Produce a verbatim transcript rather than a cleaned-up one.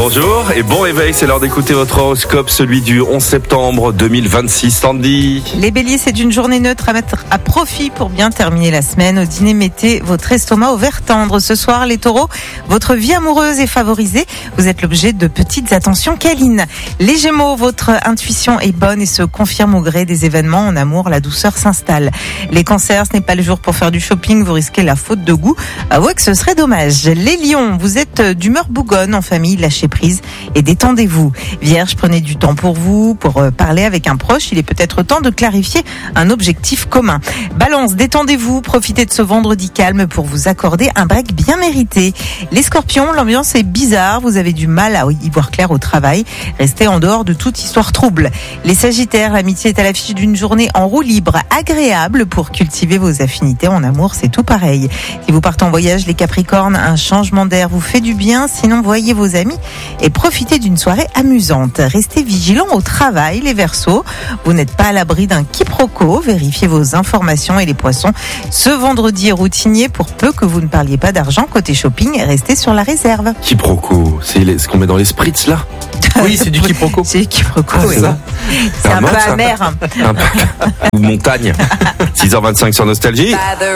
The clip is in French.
Bonjour et bon réveil, c'est l'heure d'écouter votre horoscope, celui du onze septembre deux mille vingt-six. Sandy. Les béliers, c'est une journée neutre à mettre à profit pour bien terminer la semaine. Au dîner, mettez votre estomac au vert tendre. Ce soir, les taureaux, votre vie amoureuse est favorisée. Vous êtes l'objet de petites attentions câlines. Les gémeaux, votre intuition est bonne et se confirme au gré des événements. En amour, la douceur s'installe. Les cancers, ce n'est pas le jour pour faire du shopping. Vous risquez la faute de goût. Avouez que ce serait dommage. Les lions, vous êtes d'humeur bougonne en famille. Lâchez prise et détendez-vous. Vierge, prenez du temps pour vous, pour parler avec un proche. Il est peut-être temps de clarifier un objectif commun. Balance, détendez-vous, profitez de ce vendredi calme pour vous accorder un break bien mérité. Les scorpions, l'ambiance est bizarre, vous avez du mal à y voir clair au travail. Restez en dehors de toute histoire trouble. Les sagittaires, l'amitié est à l'affiche d'une journée en roue libre, agréable pour cultiver vos affinités. En amour, c'est tout pareil. Si vous partez en voyage, les capricornes, un changement d'air vous fait du bien, sinon voyez vos amis et profitez d'une soirée amusante. Restez vigilants au travail, les Verseaux. Vous n'êtes pas à l'abri d'un quiproquo. Vérifiez vos informations. Et les poissons, ce vendredi est routinier pour peu que vous ne parliez pas d'argent. Côté shopping, restez sur la réserve. Quiproquo, c'est ce qu'on met dans les spritz là. Oui, c'est du quiproquo. C'est du quiproquo, Ah, oui. c'est ça. C'est un Pas peu mal, ça. amer. Un peu- Ou montagne. six heures vingt-cinq sur Nostalgie.